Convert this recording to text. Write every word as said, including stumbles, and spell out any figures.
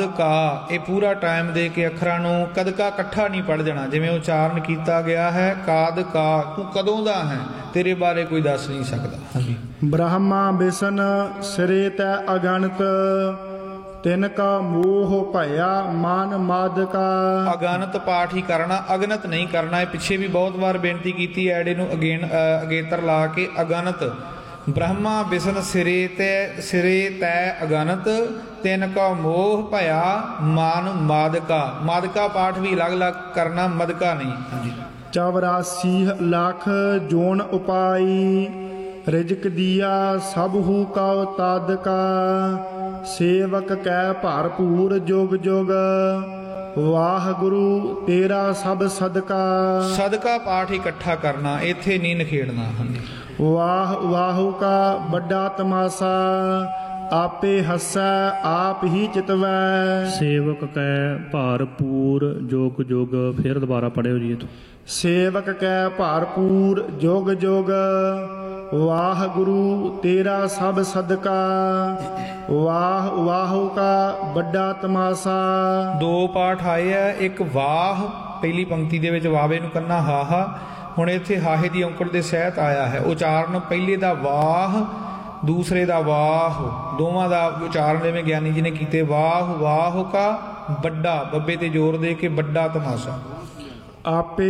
ਕਾ ਇਹ ਪੂਰਾ ਟਾਈਮ ਦੇ ਕੇ ਅੱਖਰਾਂ ਨੂੰ ਕਦਕਾ ਇਕੱਠਾ ਨਹੀਂ ਪੜ ਜਾਣਾ। ਜਿਵੇਂ ਉਚਾਰਨ ਕੀਤਾ ਗਿਆ ਹੈ ਕਾਦ ਕਾ, ਤੂੰ ਕਦੋਂ ਦਾ ਹੈ, ਤੇਰੇ ਬਾਰੇ ਕੋਈ ਦੱਸ ਨਹੀਂ ਸਕਦਾ। ਹਾਂਜੀ। ਬ੍ਰਹਮਾ ਬਿਸ਼ਨ ਸਿਰੇ ਤੈ ਅਗਣਤ, ਤਿਨ ਕਾ ਮੋਹ ਭਇਆ ਮਨ ਮਦ ਕਾ। ਅਗਣਤ ਪਾਠ ਹੀ ਕਰਨਾ, ਅਗਨਤ ਨਹੀਂ ਕਰਨਾ। ਇਹ ਪਿੱਛੇ ਵੀ ਬਹੁਤ ਵਾਰ ਬੇਨਤੀ ਕੀਤੀ, ਐੜੇ ਨੂੰ ਅਗੇਨ ਅਗੇਤਰ ਲਾ ਕੇ ਅਗਨਤ। ਬ੍ਰਹਮਾ ਬਿਸ਼ਨ ਸਿਰੇ ਤੈ ਸਿਰੇ ਤੈ ਅਗਨਤ, ਤਿਨ ਕਾ ਮੋਹ ਭਇਆ ਮਨ ਮਾਦਕਾ। ਮਾਦਕਾ ਪਾਠ ਵੀ ਅਲੱਗ ਅਲੱਗ ਕਰਨਾ, ਮਦਕਾ ਨਹੀਂ। ਹਾਂਜੀ। ਚੌਰਾਸੀ ਲੱਖ ਜੋਨ ਉਪਾਈ, ਰਿਜਕ ਦੀਆ ਸਭੂ ਕਉ ਤਦ ਕਾ। ਸੇਵਕ ਕੈ ਭਰਪੂਰ ਜੁਗ ਜੁਗ, ਵਾਹਿਗੁਰੂ ਤੇਰਾ ਸਭ ਸਦਕਾ। ਸਦਕਾ ਪਾਠ ਇਕੱਠਾ ਕਰਨਾ, ਇੱਥੇ ਨਹੀਂ ਨਿਖੇੜਨਾ। ਹਾਂਜੀ। ਵਾਹ ਵਾਹੂ ਕਾ ਵੱਡਾ ਤਮਾਸਾ, ਆਪੇ ਹੱਸੈ ਆਪ ਹੀ ਚਿਤਵੈ। ਸੇਵਕ ਕੈ ਭਰਪੂਰ ਜੋਗ ਜੋਗ। ਫਿਰ ਦੁਬਾਰਾ ਪੜਿਓ ਜੀ ਇੱਥੋਂ। ਸੇਵਕ ਕੈ ਭਰਪੂਰ ਜੁਗ ਜੁਗ, ਵਾਹਿਗੁਰੂ ਤੇਰਾ ਸਭ ਸਦਕਾ। ਵਾਹ ਵਾਹੂ ਕਾ ਵੱਡਾ ਤਮਾਸਾ। ਦੋ ਪਾਠ ਆਏ ਆ, ਇੱਕ ਵਾਹ ਪਹਿਲੀ ਪੰਕਤੀ ਦੇ ਵਿੱਚ ਵਾਵੇ ਨੂੰ ਕੰਨਾ ਹਾਹਾ, ਹੁਣ ਇੱਥੇ ਹਾਹੇ ਦੀ ਔਂਕੜ ਦੇ ਸਹਿਤ ਆਇਆ ਹੈ। ਉਚਾਰਨ ਪਹਿਲੇ ਦਾ ਵਾਹ, ਦੂਸਰੇ ਦਾ ਵਾਹ, ਦੋਵਾਂ ਦਾ ਉਚਾਰਨ ਜਿਵੇਂ ਗਿਆਨੀ ਜੀ ਨੇ ਕੀਤੇ। ਵਾਹ ਵਾਹ ਕਾ ਵੱਡਾ, ਬੱਬੇ ਤੇ ਜ਼ੋਰ ਦੇ ਕੇ ਵੱਡਾ ਤਮਾਸ਼ਾ। ਆਪੇ